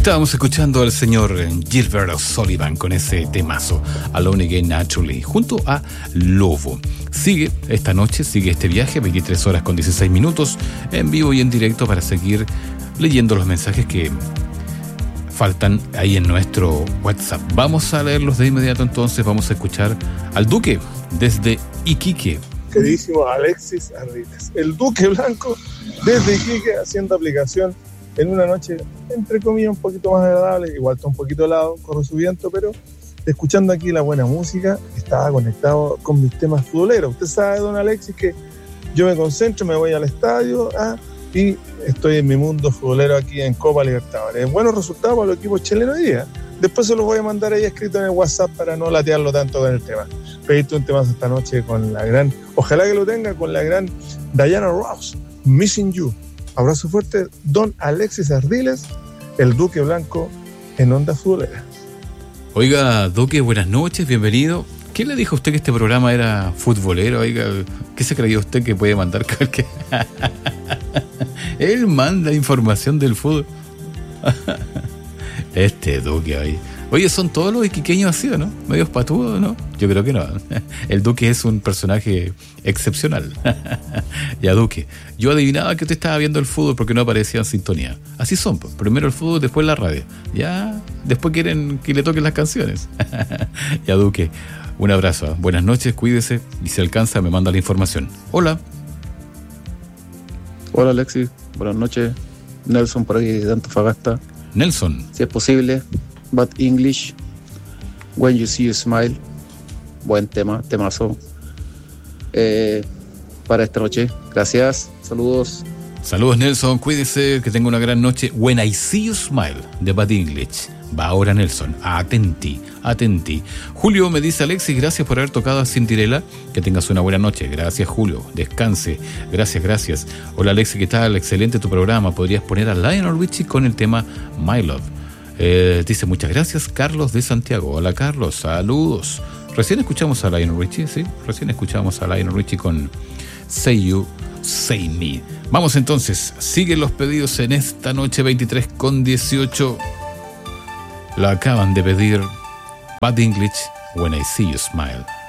Estábamos escuchando al señor Gilbert O'Sullivan con ese temazo, Alone Again Naturally, junto a Lobo. Sigue esta noche, sigue este viaje, 23 horas con 16 minutos, en vivo y en directo para seguir leyendo los mensajes que faltan ahí en nuestro WhatsApp. Vamos a leerlos de inmediato entonces, vamos a escuchar al Duque desde Iquique. Queridísimo Alexis Ardiles, el Duque Blanco desde Iquique haciendo aplicación en una noche, entre comillas, un poquito más agradable, igual está un poquito helado, corre su viento, pero escuchando aquí la buena música, estaba conectado con mis temas futboleros. Usted sabe, don Alexis, que yo me concentro, me voy al estadio y estoy en mi mundo futbolero aquí en Copa Libertadores. Buenos resultados para los equipos chilenos hoy día. Después se los voy a mandar ahí escrito en el WhatsApp para no latearlo tanto con el tema. Pediste un temazo esta noche con la gran, ojalá que lo tenga, con la gran Diana Ross, Missing You. Abrazo fuerte, don Alexis Ardiles, el Duque Blanco en Onda Futbolera. Oiga, Duque, buenas noches, bienvenido. ¿Quién le dijo a usted que este programa era futbolero? Oiga, ¿qué se creyó usted que puede mandar cualquier? Él manda información del fútbol. Este Duque ahí. Oye, ¿son todos los iquiqueños así o no? ¿Medios patudos, no? Yo creo que no. El Duque es un personaje excepcional. Ya, Duque, yo adivinaba que usted estaba viendo el fútbol porque no aparecía en sintonía. Así son, pues. Primero el fútbol, después la radio. Ya, después quieren que le toquen las canciones. Ya, Duque, un abrazo. Buenas noches, cuídese y si alcanza me manda la información. Hola. Hola, Alexis. Buenas noches. Nelson por ahí de Antofagasta. Nelson. Si es posible, Bad English, When You See You Smile. Buen tema, temazo. Para esta noche. Gracias, saludos. Saludos, Nelson, cuídese, que tenga una gran noche. When I See You Smile, de Bad English. Va ahora, Nelson, atenti. Julio me dice: Alexis, gracias por haber tocado a Cinderella, que tengas una buena noche. Gracias, Julio, descanse. Gracias. Hola, Alexis, ¿qué tal? Excelente tu programa. ¿Podrías poner a Lionel Richie con el tema My Love? Dice: muchas gracias, Carlos de Santiago. Hola, Carlos, saludos. Recién escuchamos a Lionel Richie, ¿sí? Recién escuchamos a Lionel Richie con Say You, Say Me. Vamos entonces, siguen los pedidos en esta noche, 23 con 18. La acaban de pedir Bad English, When I See You Smile.